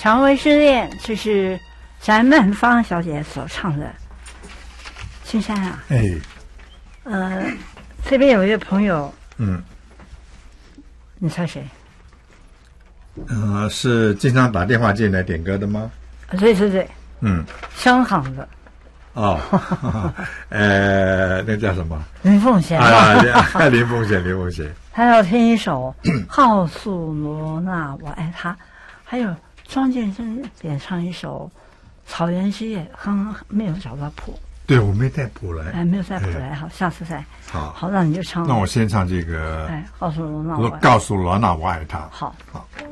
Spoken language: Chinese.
蔷薇之恋》，这是翟曼芳小姐所唱的。青山啊，这边有一个朋友，你猜谁？ 是经常打电话进来点歌的吗？ 对，香港的。 哦，那叫什么？ 林凤贤林凤贤。 他要听一首《告诉罗娜我爱他》，还有庄健真演唱一首《草原之夜》，刚刚没有找到谱。 对，我没带谱来。 没有带谱来，好，下次再。 好， 那你就唱。 那我先唱这个。 告诉罗娜， 告诉罗娜我爱他。 好。